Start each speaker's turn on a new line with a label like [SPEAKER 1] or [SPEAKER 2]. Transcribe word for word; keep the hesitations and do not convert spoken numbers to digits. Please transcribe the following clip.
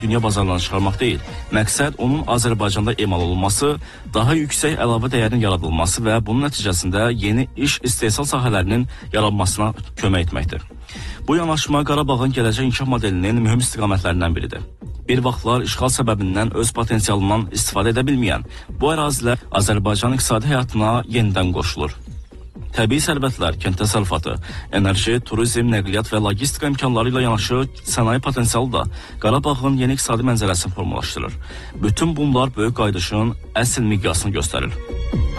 [SPEAKER 1] dünya bazarlarına çıxarmaq deyil. Məqsəd onun Azərbaycanda emal olunması, daha yüksək əlavə dəyərin yaradılması və bunun nəticəsində yeni iş istehsal sahələrinin yaranmasına kömək etməkdir. Bu yanaşma Qarabağın gələcək inkişaf modelinin mühüm istiqamətlərindən biridir. Bir vaxtlar işğal səbəbindən öz potensialından istifadə edə bilməyən bu ərazilər Azərbaycan iqtisadi həyatına yenidən qoşulur. Təbii sərvətlər, kənd təsərrüfatı, enerji, turizm, nəqliyyat və logistika imkanları ilə yanaşı sənaye potensialı da Qarabağın yeni iqtisadi mənzərəsini formalaşdırır. Bütün bunlar böyük qaydışın əsl miqyasını göstərir.